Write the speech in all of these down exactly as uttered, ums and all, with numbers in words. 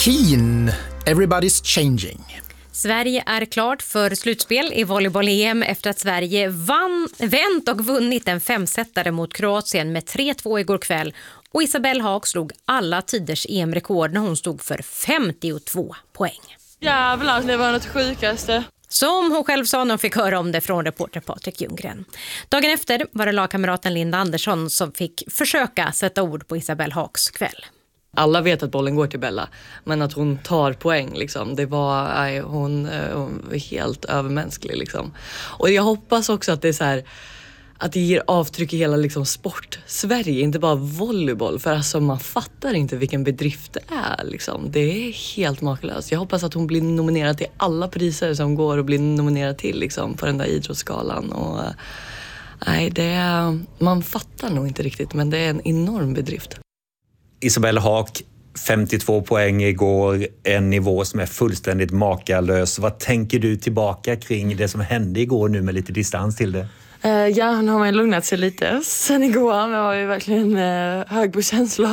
Keen, Everybody's Changing. Sverige är klart för slutspel i volleyboll-E M efter att Sverige vann, vänt och vunnit en femsetare mot Kroatien med tre två igår kväll. Och Isabelle Haak slog alla tiders E M-rekord när hon stod för femtiotvå poäng. Jävlar, det var något sjukaste. Som hon själv sa när hon fick höra om det från reporter Patrik Ljunggren. Dagen efter var det lagkamraten Linda Andersson som fick försöka sätta ord på Isabelle Haaks kväll. Alla vet att bollen går till Bella, men att hon tar poäng liksom, det var nej, hon, hon var helt övermänsklig liksom. Och jag hoppas också att det är så här, att det ger avtryck i hela liksom sport Sverige, inte bara volleyboll, för alltså man fattar inte vilken bedrift det är liksom. Det är helt makalöst. Jag hoppas att hon blir nominerad till alla priser som går och blir nominerad till liksom på den där idrottsskalan. Och nej, det är, man fattar nog inte riktigt, men det är en enorm bedrift. Isabelle Haak, femtiotvå poäng igår, en nivå som är fullständigt makalös. Vad tänker du tillbaka kring det som hände igår nu med lite distans till det? Uh, ja, nu har man lugnat sig lite sen igår. Men jag var ju verkligen uh, hög på känslor.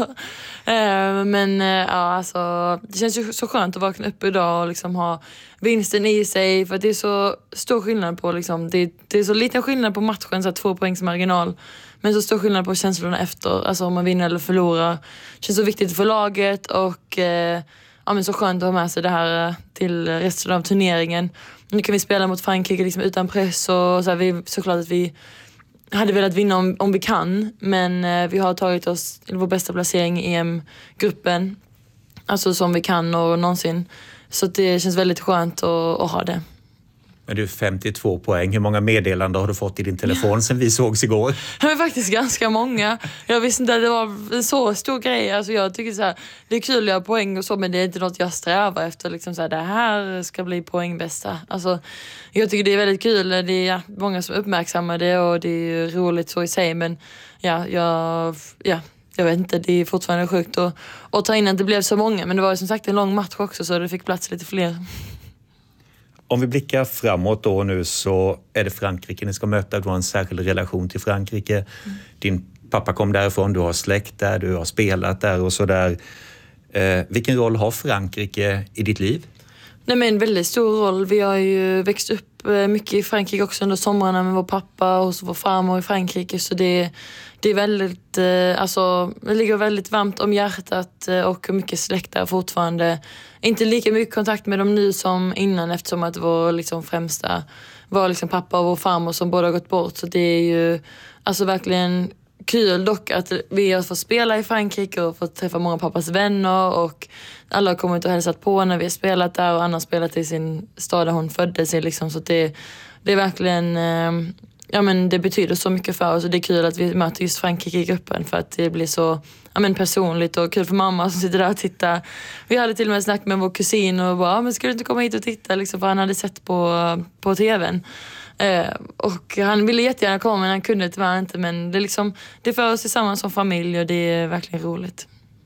Uh, men uh, ja, alltså, det känns ju så skönt att vakna upp idag och liksom ha vinsten i sig. För det är så stor skillnad på, liksom, det, det är så liten skillnad på matchen, så här, två poängs marginal. Men så stor skillnad på känslorna efter, alltså om man vinner eller förlorar. Det känns så viktigt för laget och eh, ja, men så skönt att ha med sig det här till resten av turneringen. Nu kan vi spela mot Frankrike liksom utan press och så här, vi, såklart att vi hade velat vinna om, om vi kan. Men eh, vi har tagit oss till vår bästa placering i E M-gruppen. Alltså som vi kan och någonsin. Så det känns väldigt skönt att, att ha det. Men du, femtiotvå poäng. Hur många meddelanden har du fått i din telefon sen vi sågs igår? Det är faktiskt ganska många. Jag visste inte att det var en så stor grej. Alltså jag tycker så här, det är kul att göra poäng och så, men det är inte något jag strävar efter. Liksom så här, det här ska bli poängbästa. Alltså, jag tycker det är väldigt kul. Det är ja, många som uppmärksammar det och det är roligt så i sig. Men ja, jag, ja, jag vet inte, det är fortfarande sjukt att, att ta in att det blev så många. Men det var som sagt en lång match också, så det fick plats lite fler. Om vi blickar framåt då nu, så är det Frankrike ni ska möta. Du har en särskild relation till Frankrike. Mm. Din pappa kom därifrån, du har släkt där, du har spelat där och sådär. Eh, vilken roll har Frankrike i ditt liv? Nej, men en väldigt stor roll. Vi har ju växt upp mycket i Frankrike också under somrarna med vår pappa och så vår farmor i Frankrike. Så det, det är väldigt, alltså, det ligger väldigt varmt om hjärtat och mycket släkt där fortfarande. Inte lika mycket kontakt med dem nu som innan, eftersom att vår liksom främsta var liksom pappa och vår farmor som båda har gått bort. Så det är ju alltså verkligen kul dock att vi har fått spela i Frankrike och fått träffa många pappas vänner, och alla har kommit och hälsat på när vi har spelat där, och Anna har spelat i sin stad där hon föddes i liksom. Så det, det är verkligen eh, ja, men det betyder så mycket för oss, och det är kul att vi möter just Frankrike i gruppen, för att det blir så ja, men personligt och kul för mamma som sitter där och tittar. Vi hade till och med snackat med vår kusin och bara, men ska du inte komma hit och titta liksom, för han hade sett på, på tvn. Eh, och han ville jättegärna komma, men han kunde tyvärr inte. Men det, liksom, det för oss tillsammans som familj, och det är verkligen roligt.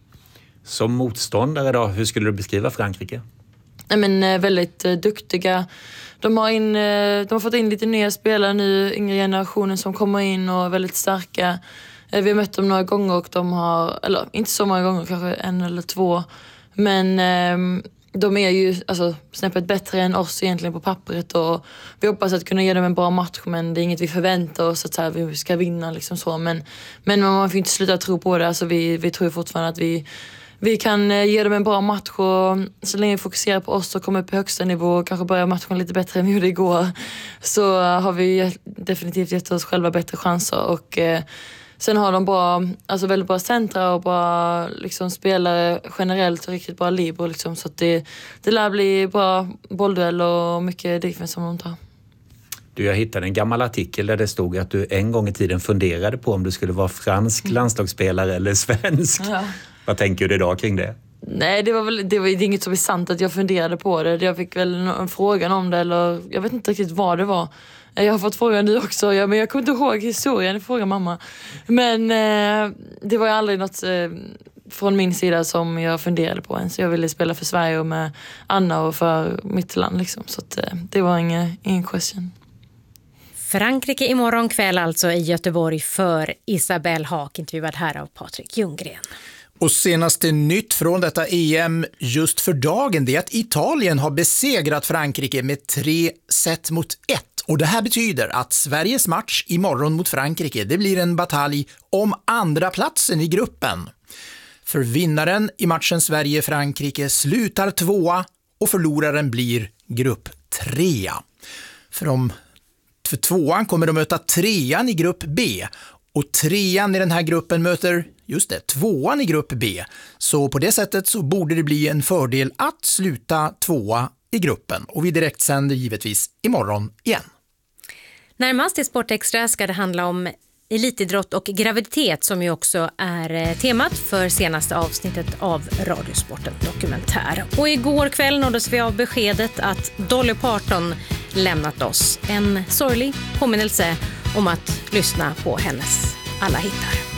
Som motståndare då, hur skulle du beskriva Frankrike? Nej, men, eh, väldigt eh, duktiga. De har, in, eh, de har fått in lite nya spelare nu, yngre generationen som kommer in och är väldigt starka. Eh, vi har mött dem några gånger och de har, eller inte så många gånger, kanske en eller två. Men eh, de är ju alltså, snäppet bättre än oss egentligen på pappret, och vi hoppas att kunna ge dem en bra match, men det är inget vi förväntar oss att så här, vi ska vinna liksom så. Men, men man får inte sluta tro på det. Alltså, vi, vi tror fortfarande att vi, vi kan ge dem en bra match, och så länge vi fokuserar på oss och kommer upp på högsta nivå och kanske börja matchen lite bättre än vi gjorde igår, så har vi definitivt gett oss själva bättre chanser. Och eh, sen har de bra, alltså väldigt bra centra och bra liksom, spelare generellt och riktigt bra libero. Liksom, så att det, det lär bli bra bollduell och mycket defense som de tar. Du, jag hittade en gammal artikel där det stod att du en gång i tiden funderade på om du skulle vara fransk landslagsspelare eller svensk. Ja. Vad tänker du idag kring det? Nej, det var väl det var inget som är sant att jag funderade på det. Jag fick väl en frågan om det, eller jag vet inte riktigt vad det var. Jag har fått frågan nu också, ja, men jag kommer inte ihåg historien, fråga mamma. Men eh, det var ju aldrig något eh, från min sida som jag funderade på än. Så jag ville spela för Sverige och med Anna och för mitt land liksom. Så att, eh, det var ingen, ingen question. Frankrike imorgon kväll alltså i Göteborg för Isabelle Haak, intervjuad här av Patrik Ljunggren. Och senaste nytt från detta E M just för dagen det är att Italien har besegrat Frankrike med tre set mot ett. Och det här betyder att Sveriges match imorgon mot Frankrike det blir en batalj om andra platsen i gruppen. För vinnaren i matchen Sverige-Frankrike slutar tvåa och förloraren blir grupp trea. För, de, för tvåan kommer de möta trean i grupp B och trean i den här gruppen möter just det, tvåan i grupp B. Så på det sättet så borde det bli en fördel att sluta tvåa i gruppen och vi direkt sänder givetvis imorgon igen. Närmast i Sportextra ska det handla om elitidrott och graviditet som ju också är temat för senaste avsnittet av Radiosporten Dokumentär. Och igår kväll nåddes vi av beskedet att Dolly Parton lämnat oss. En sorglig påminnelse om att lyssna på hennes alla hittar.